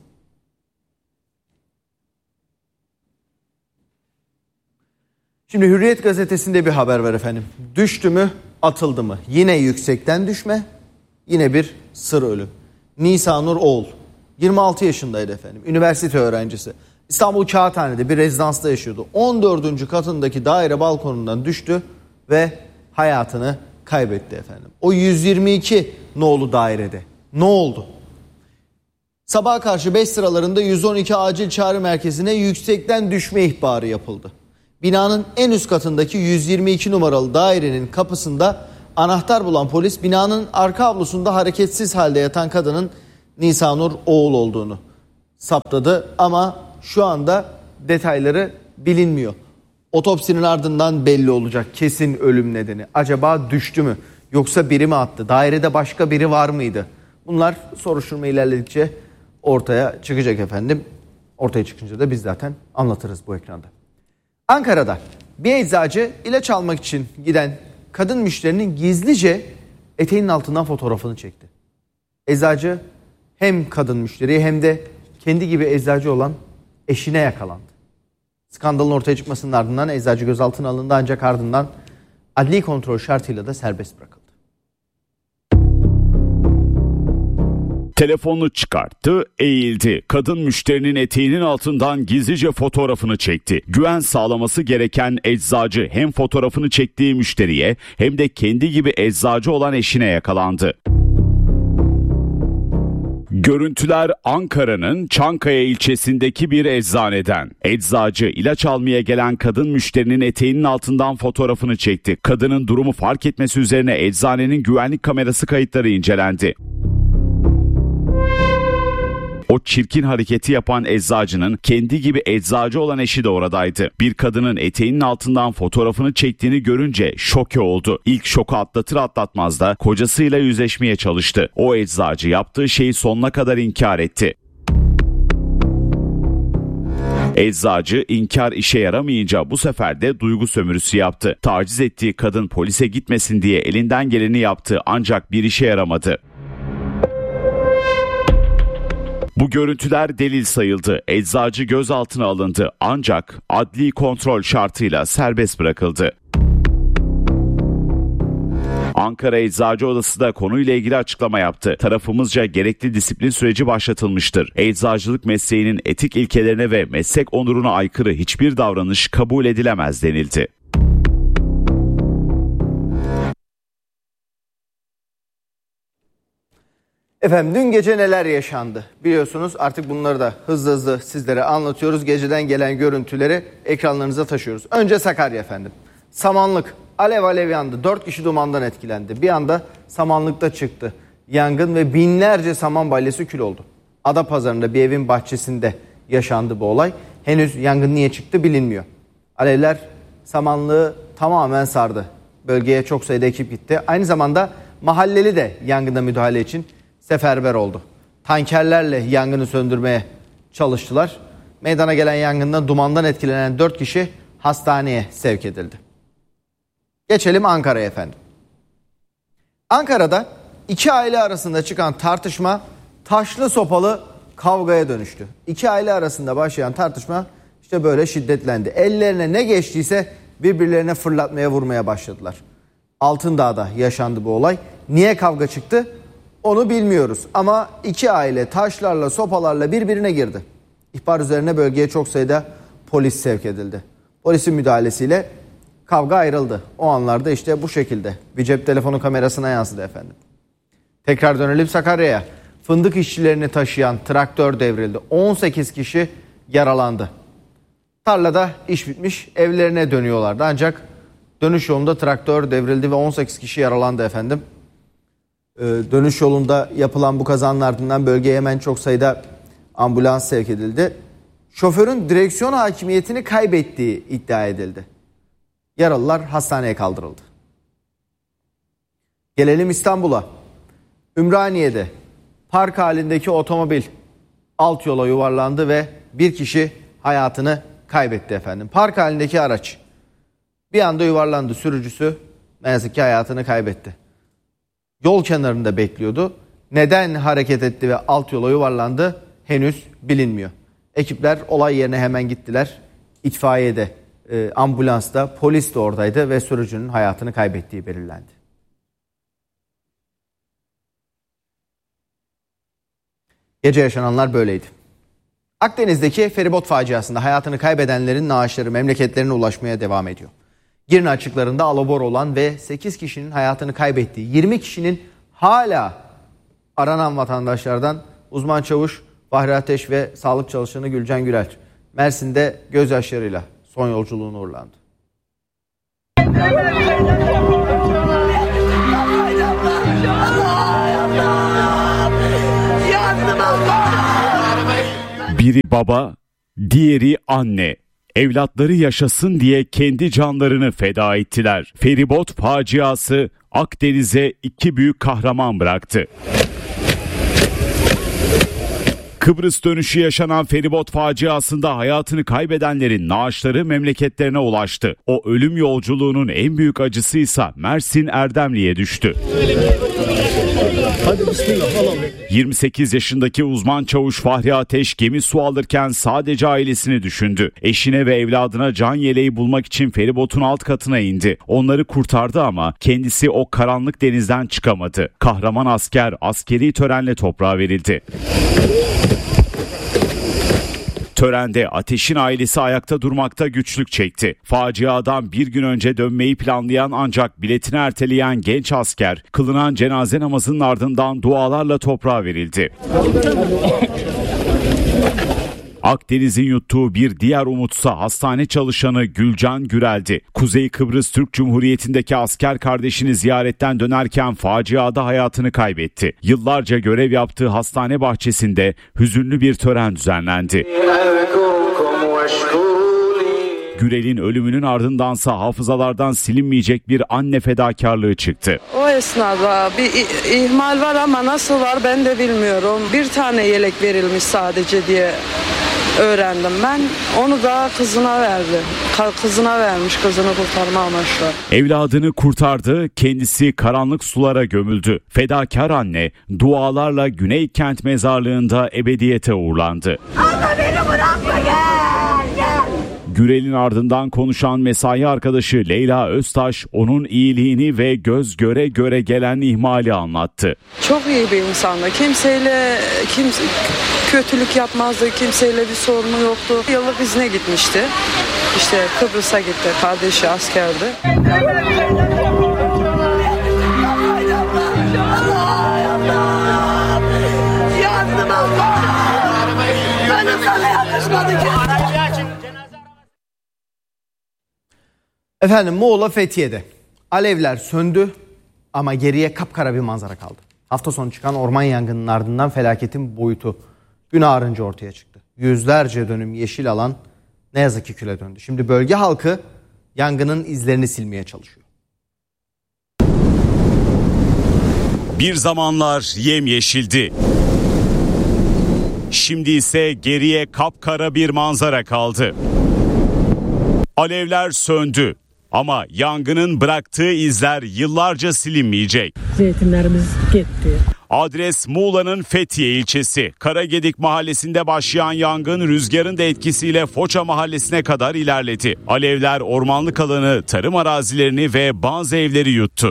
Şimdi Hürriyet gazetesinde bir haber var efendim. Düştü mü, atıldı mı? Yine yüksekten düşme, yine bir sır ölüm. Nisa Nur Oğul, yirmi altı yaşındaydı efendim. Üniversite öğrencisi. İstanbul Kağıthane'de bir rezidansta yaşıyordu. on dördüncü katındaki daire balkonundan düştü ve hayatını kaybetti efendim. O yüz yirmi iki nolu dairede. Ne oldu? Sabaha karşı beş sıralarında yüz on iki acil çağrı merkezine yüksekten düşme ihbarı yapıldı. Binanın en üst katındaki yüz yirmi iki numaralı dairenin kapısında anahtar bulan polis binanın arka avlusunda hareketsiz halde yatan kadının Nisa Nur Oğul olduğunu saptadı ama şu anda detayları bilinmiyor. Otopsinin ardından belli olacak kesin ölüm nedeni. Acaba düştü mü yoksa biri mi attı? Dairede başka biri var mıydı? Bunlar soruşturma ilerledikçe ortaya çıkacak efendim. Ortaya çıkınca da biz zaten anlatırız bu ekranda. Ankara'da bir eczacı ilaç almak için giden kadın müşterinin gizlice eteğinin altından fotoğrafını çekti. Eczacı hem kadın müşteriye hem de kendi gibi eczacı olan eşine yakalandı. Skandalın ortaya çıkmasının ardından eczacı gözaltına alındı ancak ardından adli kontrol şartıyla da serbest bırakıldı. Telefonunu çıkarttı, eğildi. Kadın müşterinin eteğinin altından gizlice fotoğrafını çekti. Güven sağlaması gereken eczacı hem fotoğrafını çektiği müşteriye hem de kendi gibi eczacı olan eşine yakalandı. Görüntüler Ankara'nın Çankaya ilçesindeki bir eczaneden. Eczacı ilaç almaya gelen kadın müşterinin eteğinin altından fotoğrafını çekti. Kadının durumu fark etmesi üzerine eczanenin güvenlik kamerası kayıtları incelendi. O çirkin hareketi yapan eczacının kendi gibi eczacı olan eşi de oradaydı. Bir kadının eteğinin altından fotoğrafını çektiğini görünce şoke oldu. İlk şoku atlatır atlatmaz da kocasıyla yüzleşmeye çalıştı. O eczacı yaptığı şeyi sonuna kadar inkar etti. Eczacı inkar işe yaramayınca bu sefer de duygu sömürüsü yaptı. Taciz ettiği kadın polise gitmesin diye elinden geleni yaptı ancak bir işe yaramadı. Bu görüntüler delil sayıldı. Eczacı gözaltına alındı ancak adli kontrol şartıyla serbest bırakıldı. Ankara Eczacı Odası da konuyla ilgili açıklama yaptı. Tarafımızca gerekli disiplin süreci başlatılmıştır. Eczacılık mesleğinin etik ilkelerine ve meslek onuruna aykırı hiçbir davranış kabul edilemez denildi. Efendim dün gece neler yaşandı? Biliyorsunuz artık bunları da hızlı hızlı sizlere anlatıyoruz. Geceden gelen görüntüleri ekranlarınıza taşıyoruz. Önce Sakarya efendim. Samanlık alev alev yandı. Dört kişi dumandan etkilendi. Bir anda Samanlık'ta çıktı yangın ve binlerce saman balyası kül oldu. Adapazarı'nda bir evin bahçesinde yaşandı bu olay. Henüz yangın niye çıktı bilinmiyor. Alevler Samanlık'ı tamamen sardı. Bölgeye çok sayıda ekip gitti. Aynı zamanda mahalleli de yangına müdahale için seferber oldu. Tankerlerle yangını söndürmeye çalıştılar. Meydana gelen yangından dumandan etkilenen dört kişi hastaneye sevk edildi. Geçelim Ankara'ya efendim. Ankara'da iki aile arasında çıkan tartışma taşlı sopalı kavgaya dönüştü. İki aile arasında başlayan tartışma işte böyle şiddetlendi. Ellerine ne geçtiyse birbirlerine fırlatmaya vurmaya başladılar. Altındağ'da yaşandı bu olay. Niye kavga çıktı? Onu bilmiyoruz ama iki aile taşlarla sopalarla birbirine girdi. İhbar üzerine bölgeye çok sayıda polis sevk edildi. Polisin müdahalesiyle kavga ayrıldı. O anlarda işte bu şekilde bir cep telefonu kamerasına yansıdı efendim. Tekrar dönelim Sakarya'ya. Fındık işçilerini taşıyan traktör devrildi. on sekiz kişi yaralandı. Tarlada iş bitmiş, evlerine dönüyorlardı ancak dönüş yolunda traktör devrildi ve on sekiz kişi yaralandı efendim. Dönüş yolunda yapılan bu kazanın ardından bölgeye hemen çok sayıda ambulans sevk edildi. Şoförün direksiyon hakimiyetini kaybettiği iddia edildi. Yaralılar hastaneye kaldırıldı. Gelelim İstanbul'a. Ümraniye'de park halindeki otomobil alt yola yuvarlandı ve bir kişi hayatını kaybetti efendim. Park halindeki araç bir anda yuvarlandı. Sürücüsü ne yazık ki hayatını kaybetti. Yol kenarında bekliyordu. Neden hareket etti ve alt yola yuvarlandı henüz bilinmiyor. Ekipler olay yerine hemen gittiler. İtfaiye de e, ambulansta, polis de oradaydı ve sürücünün hayatını kaybettiği belirlendi. Gece yaşananlar böyleydi. Akdeniz'deki feribot faciasında hayatını kaybedenlerin naaşları memleketlerine ulaşmaya devam ediyor. Girne açıklarında alabor olan ve sekiz kişinin hayatını kaybettiği, yirmi kişinin hala aranan vatandaşlardan uzman çavuş Fahri Ateş ve sağlık çalışanı Gülcan Gürelç Mersin'de gözyaşlarıyla son yolculuğuna uğurlandı. Biri baba, diğeri anne. Evlatları yaşasın diye kendi canlarını feda ettiler. Feribot faciası Akdeniz'e iki büyük kahraman bıraktı. Kıbrıs dönüşü yaşanan feribot faciasında hayatını kaybedenlerin naaşları memleketlerine ulaştı. O ölüm yolculuğunun en büyük acısıysa Mersin Erdemli'ye düştü. yirmi sekiz yaşındaki uzman çavuş Fahri Ateş gemi su alırken sadece ailesini düşündü. Eşine ve evladına can yeleği bulmak için feribotun alt katına indi. Onları kurtardı ama kendisi o karanlık denizden çıkamadı. Kahraman asker askeri törenle toprağa verildi. Törende Ateş'in ailesi ayakta durmakta güçlük çekti. Faciadan bir gün önce dönmeyi planlayan ancak biletini erteleyen genç asker kılınan cenaze namazının ardından dualarla toprağa verildi. Akdeniz'in yuttuğu bir diğer umutsa hastane çalışanı Gülcan Gürel'di. Kuzey Kıbrıs Türk Cumhuriyeti'ndeki asker kardeşini ziyaretten dönerken faciada hayatını kaybetti. Yıllarca görev yaptığı hastane bahçesinde hüzünlü bir tören düzenlendi. Gürel'in ölümünün ardındansa hafızalardan silinmeyecek bir anne fedakarlığı çıktı. O esnada bir ihmal var ama nasıl var ben de bilmiyorum. Bir tane yelek verilmiş sadece diye öğrendim ben. Onu da kızına verdi. Kızına vermiş, kızını kurtarma amaçlı. Evladını kurtardı, kendisi karanlık sulara gömüldü. Fedakar anne dualarla Güney Kent Mezarlığı'nda ebediyete uğurlandı. Allah beni bırakma, gel gel. Gürel'in ardından konuşan mesai arkadaşı Leyla Öztaş onun iyiliğini ve göz göre göre gelen ihmali anlattı. Çok iyi bir insandı. Kimseyle kimse kötülük yapmazdı. Kimseyle bir sorunu yoktu. Yıllık izne gitmişti. İşte Kıbrıs'a gitti. Kardeşi askerdi. Yandım Allah. Benim sana yakışmadı ki. Efendim Muğla Fethiye'de alevler söndü ama geriye kapkara bir manzara kaldı. Hafta sonu çıkan orman yangının ardından felaketin boyutu gün ağarınca ortaya çıktı. Yüzlerce dönüm yeşil alan ne yazık ki küle döndü. Şimdi bölge halkı yangının izlerini silmeye çalışıyor. Bir zamanlar yemyeşildi. Şimdi ise geriye kapkara bir manzara kaldı. Alevler söndü ama yangının bıraktığı izler yıllarca silinmeyecek. Zeytinlerimiz gitti. Adres Muğla'nın Fethiye ilçesi. Karagedik mahallesinde başlayan yangın rüzgarın da etkisiyle Foça mahallesine kadar ilerledi. Alevler ormanlık alanı, tarım arazilerini ve bazı evleri yuttu.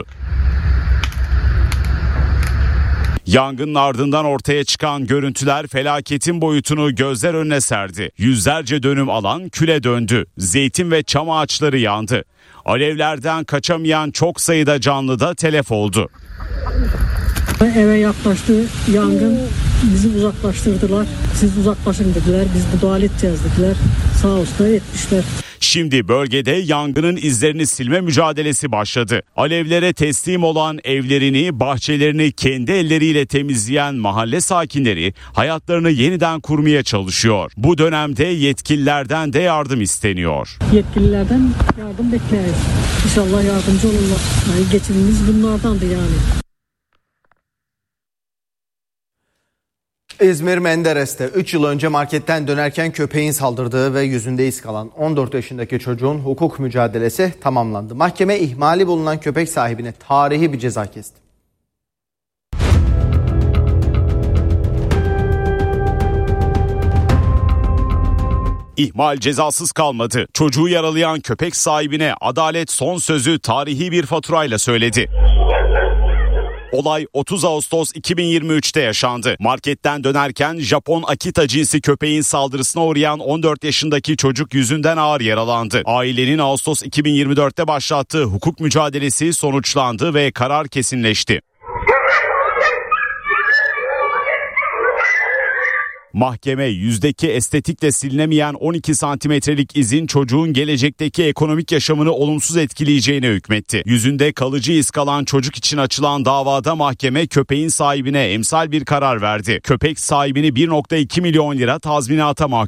Yangının ardından ortaya çıkan görüntüler felaketin boyutunu gözler önüne serdi. Yüzlerce dönüm alan küle döndü. Zeytin ve çam ağaçları yandı. Alevlerden kaçamayan çok sayıda canlı da telef oldu. Eve yaklaştı yangın, bizi uzaklaştırdılar. Siz uzaklaşın dediler, biz müdahale edeceğiz dediler. Sağ olsun etmişler. Şimdi bölgede yangının izlerini silme mücadelesi başladı. Alevlere teslim olan evlerini, bahçelerini kendi elleriyle temizleyen mahalle sakinleri hayatlarını yeniden kurmaya çalışıyor. Bu dönemde yetkililerden de yardım isteniyor. Yetkililerden yardım bekliyoruz. İnşallah yardımcı olurlar. Yani geçimimiz bunlardandı yani. İzmir Menderes'te üç yıl önce marketten dönerken köpeğin saldırdığı ve yüzünde iz kalan on dört yaşındaki çocuğun hukuk mücadelesi tamamlandı. Mahkeme ihmali bulunan köpek sahibine tarihi bir ceza kesti. İhmal cezasız kalmadı. Çocuğu yaralayan köpek sahibine adalet son sözü tarihi bir faturayla söyledi. Olay otuz Ağustos iki bin yirmi üçte yaşandı. Marketten dönerken Japon Akita cinsi köpeğin saldırısına uğrayan on dört yaşındaki çocuk yüzünden ağır yaralandı. Ailenin Ağustos iki bin yirmi dörtte başlattığı hukuk mücadelesi sonuçlandı ve karar kesinleşti. Mahkeme yüzdeki estetikle silinemeyen on iki santimetrelik izin çocuğun gelecekteki ekonomik yaşamını olumsuz etkileyeceğine hükmetti. Yüzünde kalıcı iz kalan çocuk için açılan davada mahkeme köpeğin sahibine emsal bir karar verdi. Köpek sahibini bir virgül iki milyon lira tazminata mahkum